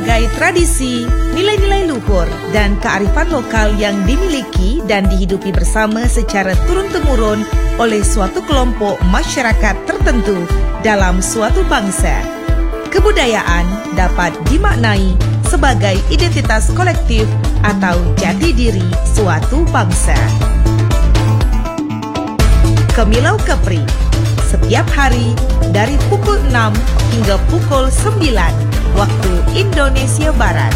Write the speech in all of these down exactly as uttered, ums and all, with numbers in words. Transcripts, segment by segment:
sebagai tradisi, nilai-nilai luhur dan kearifan lokal yang dimiliki dan dihidupi bersama secara turun-temurun oleh suatu kelompok masyarakat tertentu dalam suatu bangsa. Kebudayaan dapat dimaknai sebagai identitas kolektif atau jati diri suatu bangsa. Kemilau Kepri, setiap hari dari pukul enam hingga pukul sembilan waktu Indonesia Barat.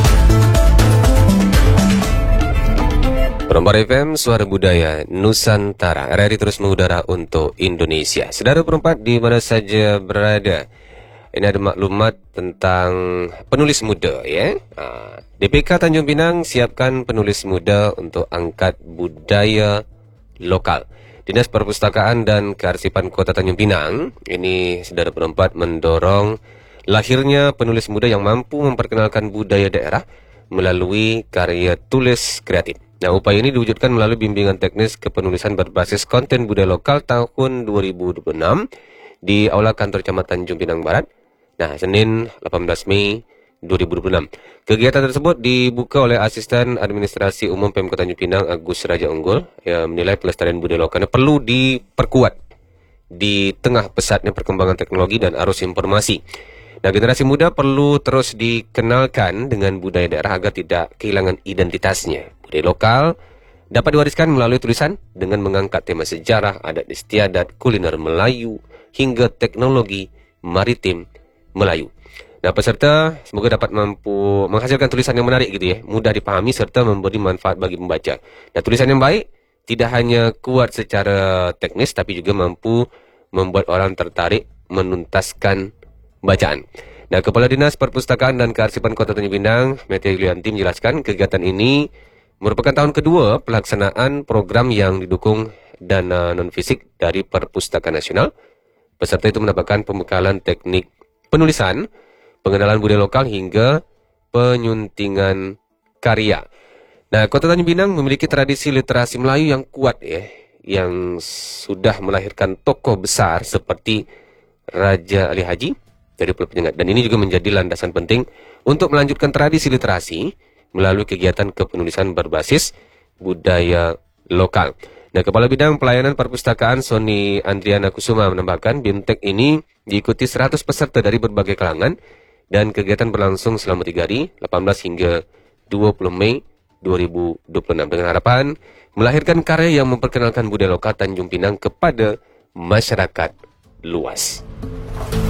Perempat F M, Suara Budaya Nusantara. R R I terus mengudara untuk Indonesia. Saudara perempat di mana saja berada, ini ada maklumat tentang penulis muda, ya. D P K Tanjung Pinang siapkan penulis muda untuk angkat budaya lokal. Dinas Perpustakaan dan Kearsipan Kota Tanjung Pinang, ini saudara perempat mendorong lahirnya penulis muda yang mampu memperkenalkan budaya daerah melalui karya tulis kreatif. Nah, upaya ini diwujudkan melalui bimbingan teknis kepenulisan berbasis konten budaya lokal tahun dua ribu dua puluh enam di Aula Kantor Camat Tanjung Pinang Barat. Nah, Senin delapan belas Mei dua ribu dua puluh enam. Kegiatan tersebut dibuka oleh Asisten Administrasi Umum Pemkot Tanjung Pinang Agus Raja Unggul yang menilai pelestarian budaya lokalnya perlu diperkuat di tengah pesatnya perkembangan teknologi dan arus informasi. Nah, generasi muda perlu terus dikenalkan dengan budaya daerah agar tidak kehilangan identitasnya. Budaya lokal dapat diwariskan melalui tulisan dengan mengangkat tema sejarah, adat istiadat, kuliner Melayu, hingga teknologi maritim Melayu. Nah, peserta semoga dapat mampu menghasilkan tulisan yang menarik gitu ya, mudah dipahami serta memberi manfaat bagi pembaca. Nah, tulisan yang baik tidak hanya kuat secara teknis tapi juga mampu membuat orang tertarik menuntaskan bacaan. Nah, Kepala Dinas Perpustakaan dan Kearsipan Kota Tanjung Pinang, Mete Yulianti menjelaskan kegiatan ini merupakan tahun kedua pelaksanaan program yang didukung dana non-fisik dari Perpustakaan Nasional. Peserta itu mendapatkan pembekalan teknik penulisan, pengenalan budaya lokal hingga penyuntingan karya. Nah, Kota Tanjung Pinang memiliki tradisi literasi Melayu yang kuat ya, yang sudah melahirkan tokoh besar seperti Raja Ali Haji dari Pulau Penyengat. Dan ini juga menjadi landasan penting untuk melanjutkan tradisi literasi melalui kegiatan kepenulisan berbasis budaya lokal. Nah, Kepala Bidang Pelayanan Perpustakaan Sony Andriana Kusuma menambahkan BIMTEK ini diikuti seratus peserta dari berbagai kalangan dan kegiatan berlangsung selama tiga hari, delapan belas hingga dua puluh Mei dua ribu dua puluh enam dengan harapan melahirkan karya yang memperkenalkan budaya lokal Tanjung Pinang kepada masyarakat luas.